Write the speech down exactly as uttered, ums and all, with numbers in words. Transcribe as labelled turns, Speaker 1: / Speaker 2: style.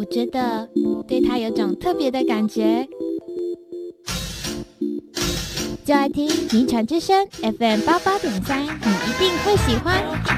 Speaker 1: 觉得对他有种特别的感觉。就爱听《名传之声》F M 八八点三，你一定会喜欢。